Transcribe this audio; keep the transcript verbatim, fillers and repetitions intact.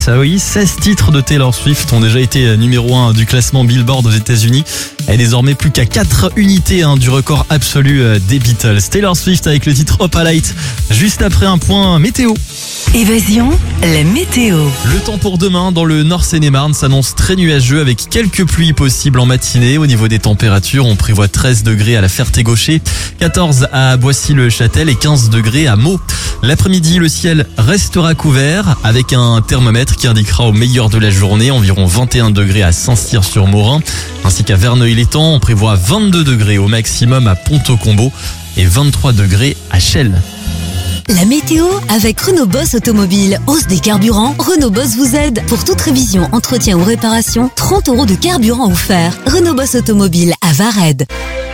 Swift. Ah oui, seize titres de Taylor Swift ont déjà été numéro un du classement Billboard aux États-Unis. Elle est désormais plus qu'à quatre unités hein, du record absolu des Beatles. Taylor Swift avec le titre Opalite, juste après un point météo. Évasion, la météo. Le temps pour demain dans le Nord Seine-et-Marne s'annonce très nuageux avec quelques pluies possibles en matinée. Au niveau des températures, on prévoit treize degrés à la Ferté-Gaucher, quatorze à Boissy-le-Châtel et quinze degrés à Meaux. L'après-midi, le ciel restera couvert avec un thermomètre qui indiquera au meilleur de la journée environ vingt et un degrés à Saint-Cyr-sur-Morin ainsi qu'à Verneuil-l'Étang. On prévoit vingt-deux degrés au maximum à Ponto-Combo et vingt-trois degrés à Chelles. La météo avec Renault Boss Automobile. Hausse des carburants, Renault Boss vous aide. Pour toute révision, entretien ou réparation, trente euros de carburant offert. Renault Boss Automobile à Vared.